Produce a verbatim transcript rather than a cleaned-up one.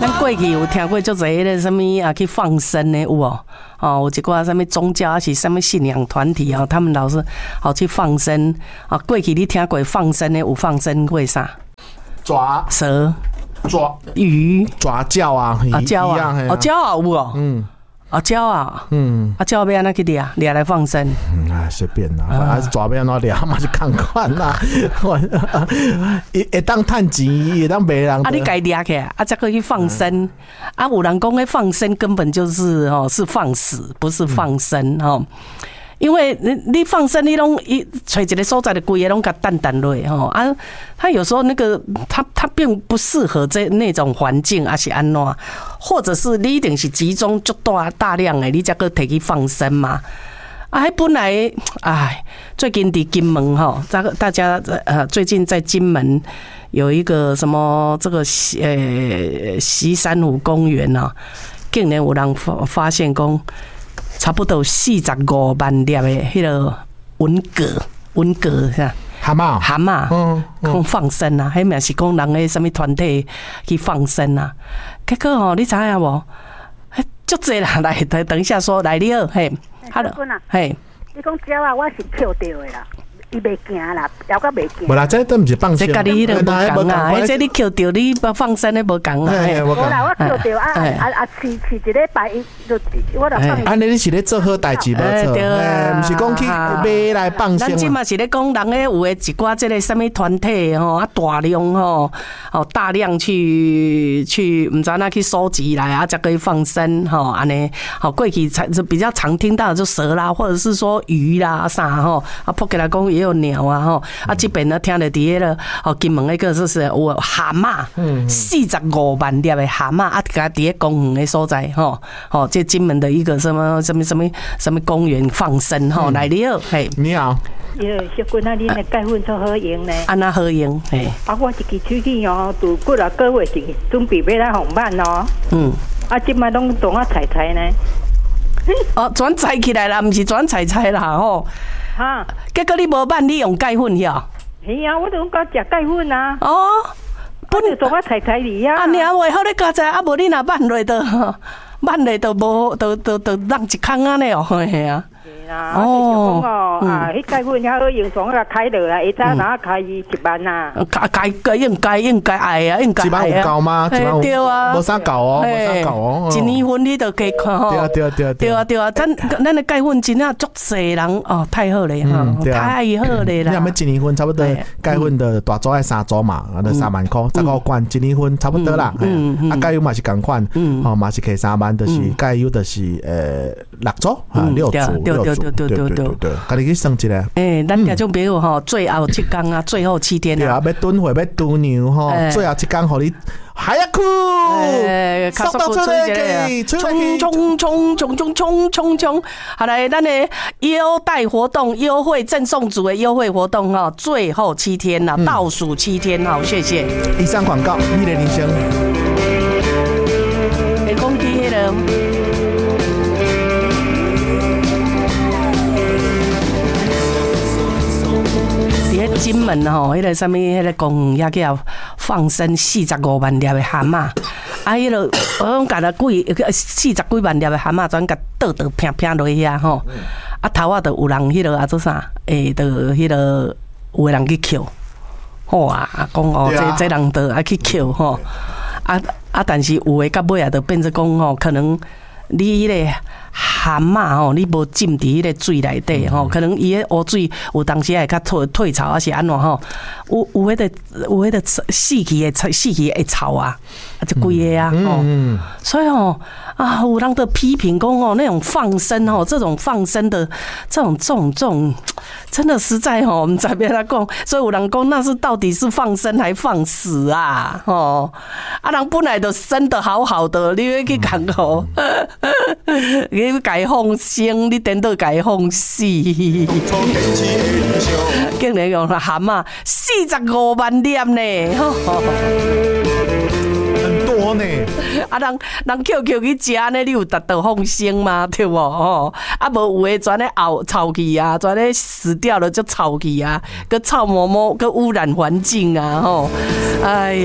咱过去有听过足侪迄个什么啊去放生的有哦，哦有一寡什么宗教还是什么信仰团体哦，他们老是好去放生啊。过去你听过放生的有放生过啥？ 抓蛇、 抓鱼、 抓鲛啊， 啊鲛啊，哦鲛啊有哦，嗯。啊，鸟啊，嗯，啊，鸟要安怎去掠？掠来放生？ 嗯啊，随便啦，反正抓要安怎掠嘛就看看啦。会会当趁钱，会当卖人。 啊，你家掠起来，啊，再去放生。啊，有人讲，迄放生根本就是哦，是放死，不是放生哦。因为你你放生，你拢一找一个所在的规个拢甲淡淡落吼啊，他有时候那个他他并不适合这那种环境，还是安怎，或者是你一定是集中足大大量的，你才个摕去放生嘛。啊，本来哎，最近伫金门哈，大大家呃最近在金门有一个什么这个呃西山湖公园啊，竟然有人发发现讲。差不多四十五万粒的迄个文蛤，文蛤是吧？ 蛤蟆， 蛤蟆，嗯，讲放生啊，迄名是讲人诶什么团体去放生啊？结果哦，你知影无？迄足济人来，等等一下说来了，嘿， 哈喽， 嘿， 你讲鸟啊，我是捡到的啦。伊袂惊啦，了甲袂惊。 无啦，这都毋是放生。 这家己迄个无共啊，迄这你捡到你放生的无共啊。 无啦，我捡到啊啊啊！饲饲一礼拜，伊就我就放。 安尼你是咧做好代志无做？哎，毋是讲去买来放生。 咱即嘛是咧讲人诶，有诶一寡即个什么团体吼，啊大量吼，哦大量去去毋知哪去收集来啊，才可以放生吼，安尼。好，过去才比较常听到的就蛇啦，或者是说鱼啦啥吼，啊扑起来讲。也有鸟啊吼，啊这边呢听了伫迄个哦金门那个就是有蛤蟆，四十五万粒的蛤蟆啊，甲伫咧公园的所在吼，哦这金门的一个什么什么什么什么公园放生吼来了，嘿， 你好， 耶，小君啊，你的钙粉做好用呢？ 安那好用，嘿， 啊我一支手机哦，拄过了个月是准备要来红版哦，嗯，啊即摆拢当啊采采呢， 哦转采起来啦，毋是转采采啦吼。哈，结果你无办，你用钙粉晓？ 是啊，我都讲食钙粉啊。 哦， 本来做我采采哩啊。 啊，你还话好你加在，啊无你若办落就，办落就无，就就就让一空安尼哦，嘿啊。 啊，哦，哦，啊，迄钙粉遐好用，从个开落来，一早哪开一万呐？ 开开该应该应该爱啊，应该爱啊。 一万有够吗？ 对啊， 无啥够哦，无啥够哦。 一年份你都可以看吼。 对啊对啊对啊对啊对啊，咱咱的钙粉真正足侪人哦，太好了哈，太好了啦。 你若要一年份差不多钙粉的大组爱三组嘛，啊，就三万块，十五罐一年份差不多啦。啊，钙油嘛是共款，哦嘛是摕三万，就是钙油就是呃六组啊六组六组。对对对对对，家己去算一下。 诶，咱听众朋友吼，最后七天啊，最后七天啊， 对啊，要蹲会要蹲牛吼，最后一天互你还要哭， 速度出来，冲冲冲冲冲冲冲冲！好来，咱的优待活动、优惠赠送组的优惠活动哈，最后七天了，倒数七天哈，谢谢。 以上广告，你的人生。 会讲起迄个。金门吼，迄个什么，迄个公园也叫放生四十五万粒的蛤蟆，啊，迄个我讲甲他几四十几万粒的蛤蟆，全甲倒倒拼拼落遐吼，啊头啊，就有人迄个啊做啥，诶，就迄个有个人去捡，好啊，讲哦，这这人就爱去捡吼，啊啊，但是有诶到尾啊，就变成讲吼，可能你迄个。蛤蟆吼，你无浸伫迄个水内底吼，可能伊迄湖水有当时会较退退潮，还是安怎吼？有有迄个有迄个死去的死去的草啊，就规个啊吼。所以吼啊，有人的批评讲哦，那种放生哦，这种放生的这种这种这种，真的实在吼，我们在边来讲，所以有人讲那是到底是放生还放死啊？吼，啊人本来就生得好好的，你要去讲吼。你改放生，你等到改放死，竟然用蛤蟆四十五万粒呢， 很多呢。 啊，人人 Q Q 去食呢，你有达到放生吗？对不？哦，啊无有诶全咧熬臭去啊，全咧死掉了就臭去啊，个臭毛毛，个污染环境啊，吼，哎。